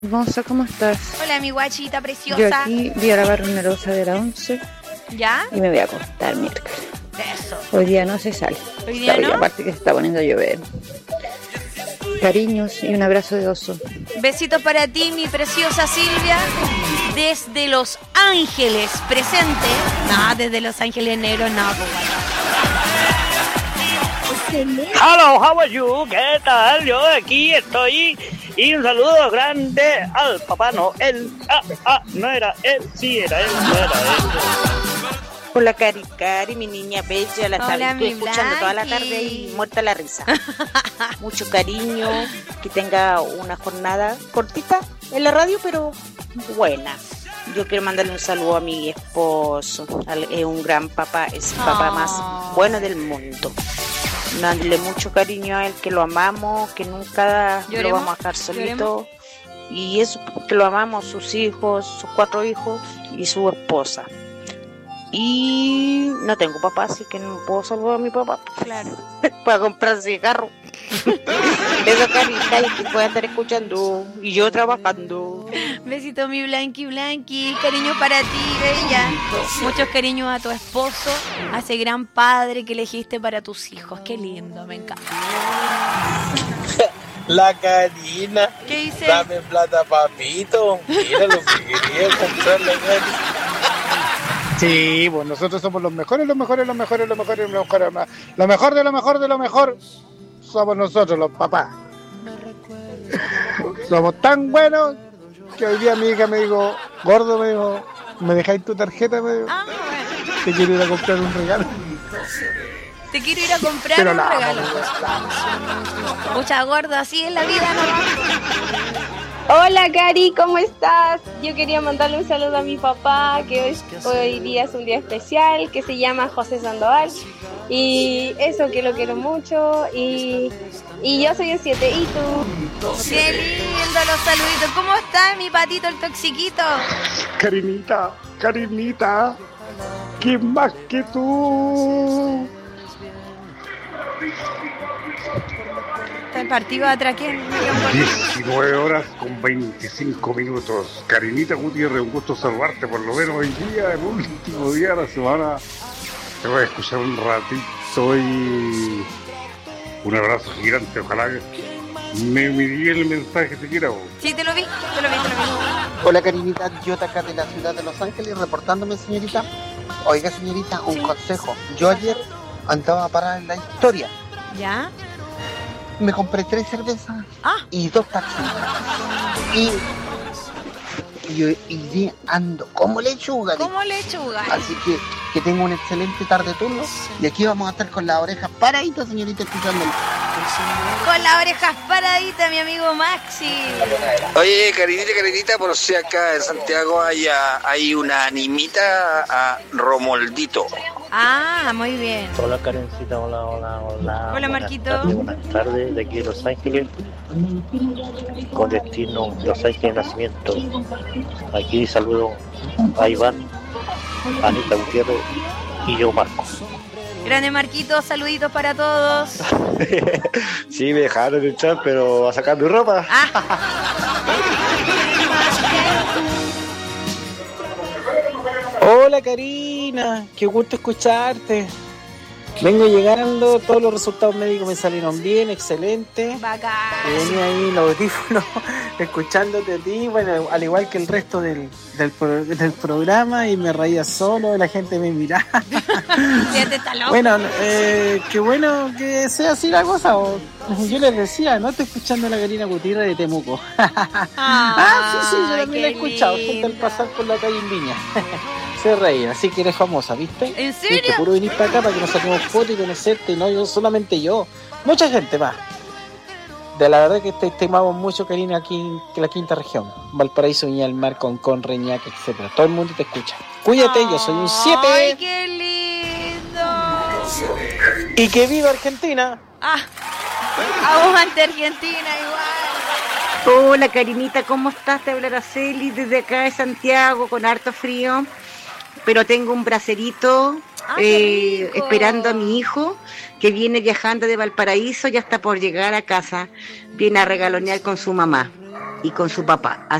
Hermosa, ¿cómo estás? Hola, mi guachita Yo preciosa. aquí voy a grabar una rosa de la 11 ¿Ya? y me voy a acostar miércoles. Eso. Hoy día no se sale. ¿Hoy día Claro, y no? aparte que se está poniendo a llover. Cariños y un abrazo de oso. Besitos para ti, mi preciosa Silvia. Desde Los Ángeles, presente. No, desde Los Ángeles Negros, no, pues Hello, how are you? ¿Qué tal? Yo aquí estoy. Y un saludo grande al Papá Noel. No era él, sí era él, no era él. Hola, Cari, mi niña bella, la Hola, estuve mi escuchando toda la Blanqui. tarde y muerta la risa. Mucho cariño, que tenga una jornada cortita en la radio, pero buena. Yo quiero mandarle un saludo a mi esposo, es un gran papá, es el papá más bueno del mundo. Mándale mucho cariño a él, que lo amamos, que nunca lo ¿Lloremos? vamos a dejar solito. Y eso porque lo amamos, sus hijos, sus 4 hijos y su esposa. Y no tengo papá, así que no puedo saludar a mi papá claro. para comprar cigarro. Eso, Carita, y que pueda estar escuchando y yo trabajando. Besito, mi Blanqui. Cariño para ti, bella. Muchos cariños a tu esposo, a ese gran padre que elegiste para tus hijos. Qué lindo, me encanta. La Karina, ¿Qué dice? dame plata, papito. Mira lo que quería comprar la Karina. Sí, pues nosotros somos los mejores. Lo mejor de lo mejor de lo mejor somos nosotros, los papás. Somos tan buenos que hoy día mi hija me dijo, gordo, me dijo, ¿me dejáis tu tarjeta? Me dijo, Ah, bueno. te quiero ir a comprar un regalo. Te quiero ir a comprar Pero un la amo, regalo. Mucha gorda, así es la vida, ¿no? Hola Cari, ¿cómo estás? Yo quería mandarle un saludo a mi papá, que hoy día es un día especial, que se llama José Sandoval. Y eso, que lo quiero mucho. Y yo soy el 7. ¿Y tú? Qué lindo los saluditos. ¿Cómo está mi patito, el toxiquito? Karinita, ¿quién más que tú? Está el partido de atrás. ¿Quién? 19 horas con 25 minutos. Karinita Gutiérrez, un gusto saludarte por lo menos hoy día, el último día de la semana. Te voy a escuchar un ratito y un abrazo gigante. Ojalá que me envíe el mensaje si quieres. Sí, te lo vi. Hola Karinita, yo acá de la ciudad de Los Ángeles reportándome, señorita. Oiga, señorita, un consejo. Yo ayer andaba para en la historia. ¿Ya? Me compré 3 cervezas y 2 taxis. Y hoy día ando como lechuga. ¿Cómo lechuga? Así que tengo un excelente tarde turno. Y aquí vamos a estar con las orejas paraditas, señorita, escuchándolo. Con las orejas paraditas, mi amigo Maxi. Oye, Karinita, por si acá en Santiago hay una animita a Romoldito. Ah, muy bien. Hola, Karencita, hola. Hola, Buenas Marquito. Buenas tardes, de aquí de Los Ángeles, con destino Los Ángeles Nacimiento. Aquí saludo a Iván, Anita Gutiérrez y yo, Marco. Grande Marquito, saluditos para todos. Sí, me dejaron entrar, pero a sacar mi ropa. Hola Karina, qué gusto escucharte. Vengo llegando, todos los resultados médicos me salieron bien, excelente. Bacán. Venía ahí en los audífonos escuchándote a ti, bueno, al igual que el resto del programa, y me reía solo, la gente me miraba. Fíjate, está loco. Bueno, qué bueno que sea así la cosa. Yo les decía, no estoy escuchando a la Karina Gutiérrez de Temuco. Sí, yo también la he escuchado, gente al pasar por la calle en Viña. Se reír, así que eres famosa, ¿viste? ¿En serio? Que puro venir para acá para que nos saquemos fotos y conocerte, y no yo, solamente yo, mucha gente más. De la verdad que te estimamos mucho, Karina, aquí en la quinta región, Valparaíso, Viña del Mar, Concón, Reñaca, etcétera. Todo el mundo te escucha. Cuídate, yo soy un 7. ¡Ay, qué lindo! Y que viva Argentina. Aguante Argentina igual. Hola Karinita, ¿cómo estás? Te habla Araceli desde acá de Santiago con harto frío, pero tengo un bracerito esperando a mi hijo que viene viajando de Valparaíso, ya está por llegar a casa, viene a regalonear con su mamá. y con su papá.